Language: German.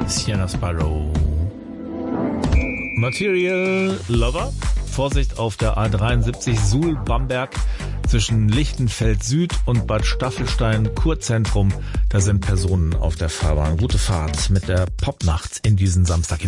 Sienna Sparrow. Material Lover. Vorsicht auf der A73 Suhl-Bamberg zwischen Lichtenfeld Süd und Bad Staffelstein Kurzentrum. Da sind Personen auf der Fahrbahn. Gute Fahrt mit der Popnacht in diesen Samstag.